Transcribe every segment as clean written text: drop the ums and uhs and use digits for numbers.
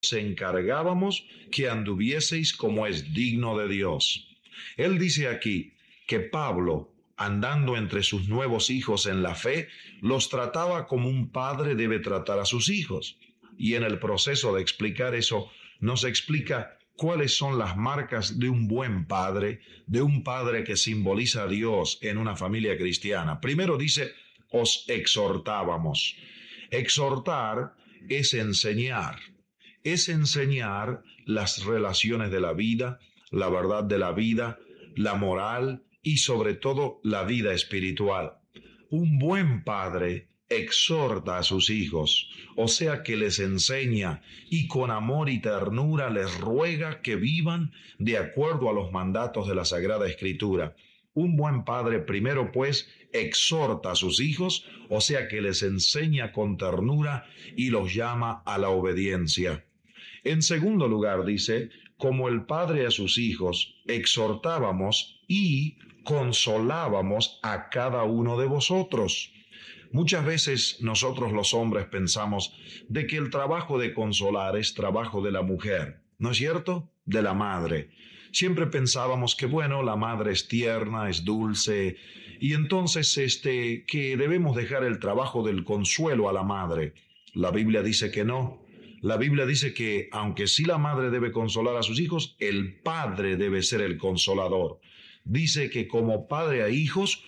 encargábamos que anduvieseis como es digno de Dios. Él dice aquí que Pablo, andando entre sus nuevos hijos en la fe, los trataba como un padre debe tratar a sus hijos. Y en el proceso de explicar eso, nos explica cuáles son las marcas de un buen padre, de un padre que simboliza a Dios en una familia cristiana. Primero dice, os exhortábamos. Exhortar es enseñar las relaciones de la vida, la verdad de la vida, la moral y sobre todo la vida espiritual. Un buen padre exhorta a sus hijos, o sea que les enseña y con amor y ternura les ruega que vivan de acuerdo a los mandatos de la Sagrada Escritura. Un buen padre primero pues exhorta a sus hijos, o sea que les enseña con ternura y los llama a la obediencia. En segundo lugar dice, como el padre a sus hijos, exhortábamos y consolábamos a cada uno de vosotros. Muchas veces nosotros los hombres pensamos de que el trabajo de consolar es trabajo de la mujer, ¿no es cierto? De la madre. Siempre pensábamos que, bueno, la madre es tierna, es dulce, y entonces que debemos dejar el trabajo del consuelo a la madre. La Biblia dice que no. La Biblia dice que, aunque sí la madre debe consolar a sus hijos, el padre debe ser el consolador. Dice que como padre a hijos,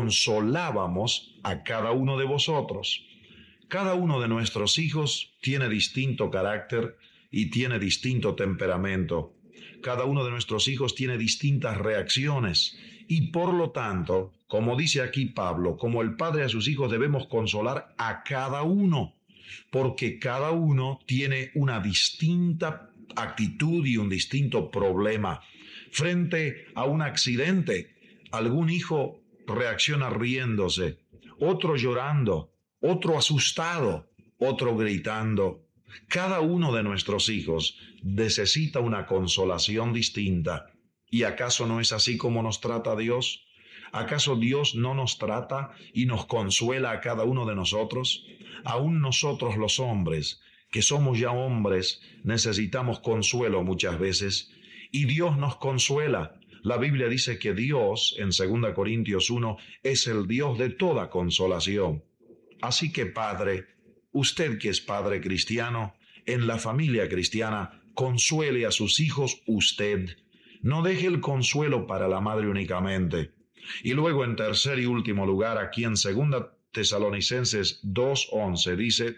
consolábamos a cada uno de vosotros. Cada uno de nuestros hijos tiene distinto carácter y tiene distinto temperamento. Cada uno de nuestros hijos tiene distintas reacciones y por lo tanto, como dice aquí Pablo, como el padre a sus hijos debemos consolar a cada uno, porque cada uno tiene una distinta actitud y un distinto problema. Frente a un accidente, algún hijo reacciona riéndose, otro llorando, otro asustado, otro gritando. Cada uno de nuestros hijos necesita una consolación distinta. ¿Y acaso no es así como nos trata Dios? ¿Acaso Dios no nos trata y nos consuela a cada uno de nosotros? Aún nosotros los hombres, que somos ya hombres, necesitamos consuelo muchas veces, y Dios nos consuela. La Biblia dice que Dios, en 2 Corintios 1, es el Dios de toda consolación. Así que, Padre, usted que es padre cristiano, en la familia cristiana, consuele a sus hijos usted. No deje el consuelo para la madre únicamente. Y luego, en tercer y último lugar, aquí en 2 Tesalonicenses 2:11, dice,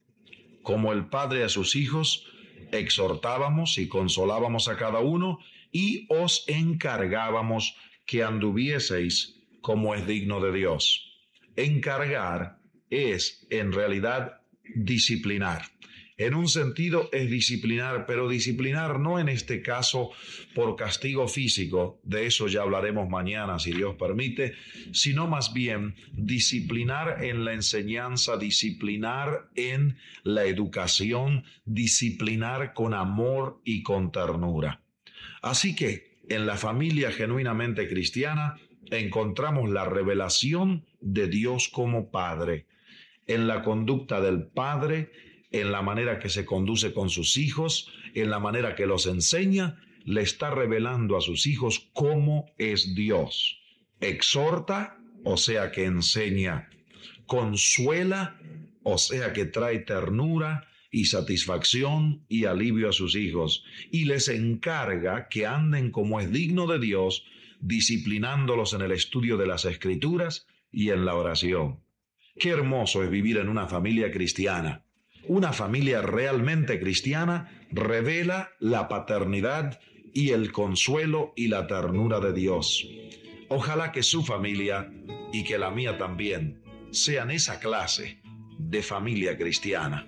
como el padre a sus hijos, exhortábamos y consolábamos a cada uno y os encargábamos que anduvieseis como es digno de Dios. Encargar es en realidad disciplinar. En un sentido es disciplinar, pero disciplinar no en este caso por castigo físico, de eso ya hablaremos mañana si Dios permite, sino más bien disciplinar en la enseñanza, disciplinar en la educación, disciplinar con amor y con ternura. Así que en la familia genuinamente cristiana encontramos la revelación de Dios como Padre, en la conducta del Padre, en la manera que se conduce con sus hijos, en la manera que los enseña, le está revelando a sus hijos cómo es Dios. Exhorta, o sea que enseña. Consuela, o sea que trae ternura y satisfacción y alivio a sus hijos. Y les encarga que anden como es digno de Dios, disciplinándolos en el estudio de las Escrituras y en la oración. Qué hermoso es vivir en una familia cristiana. Una familia realmente cristiana revela la paternidad y el consuelo y la ternura de Dios. Ojalá que su familia y que la mía también sean esa clase de familia cristiana.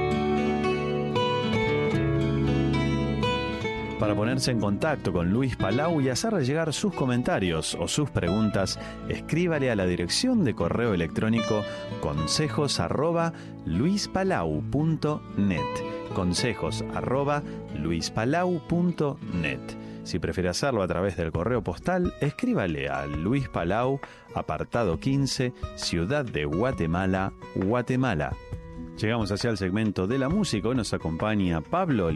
Para ponerse en contacto con Luis Palau y hacerle llegar sus comentarios o sus preguntas, escríbale a la dirección de correo electrónico consejos@luispalau.net. consejos@luispalau.net. Si prefiere hacerlo a través del correo postal, escríbale a Luis Palau, apartado 15, Ciudad de Guatemala, Guatemala. Llegamos hacia el segmento de la música. Hoy nos acompaña Pablo